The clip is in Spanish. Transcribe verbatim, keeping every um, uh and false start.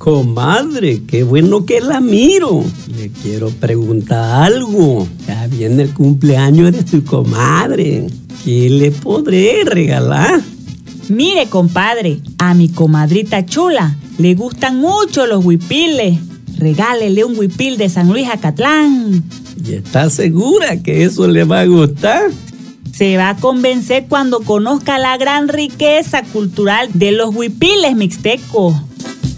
Comadre, qué bueno que la miro. Le quiero preguntar algo. Ya viene el cumpleaños de su comadre. ¿Qué le podré regalar? Mire, compadre, a mi comadrita chula le gustan mucho los huipiles. Regálele un huipil de San Luis Acatlán. ¿Y está segura que eso le va a gustar? Se va a convencer cuando conozca la gran riqueza cultural de los huipiles mixtecos.